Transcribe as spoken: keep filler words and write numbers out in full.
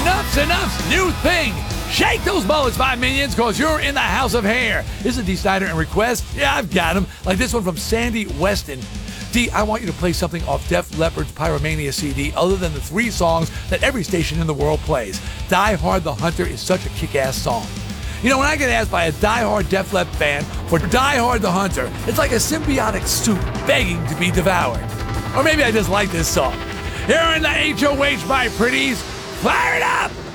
Enough's enough's new thing. Shake those bullets, my minions, cause you're in the house of hair. This is Dee Snider and request. Yeah, I've got them. Like this one from Sandy Weston. Dee, I want you to play something off Def Leppard's Pyromania C D other than the three songs that every station in the world plays. Die Hard the Hunter is such a kick-ass song. You know, when I get asked by a die-hard Def Leppard fan for Die Hard the Hunter, it's like a symbiotic soup begging to be devoured. Or maybe I just like this song. Here in the H O H, my pretties, fire it up!